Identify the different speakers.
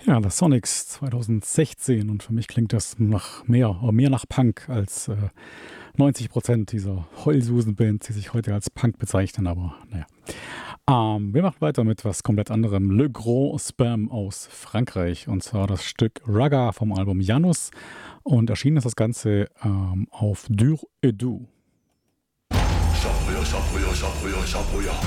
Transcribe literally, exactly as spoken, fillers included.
Speaker 1: Ja, The Sonics zwanzig sechzehn und für mich klingt das nach mehr, äh, mehr nach Punk als äh, neunzig Prozent dieser Heulsusen-Bands, die sich heute als Punk bezeichnen, aber naja. Ähm, wir machen weiter mit was komplett anderem. Le Gros Spam aus Frankreich und zwar das Stück Raga vom Album Janus und erschienen ist das Ganze ähm, auf Dur et Doux.
Speaker 2: Chapuya, chapuya, chapuya, chapuya.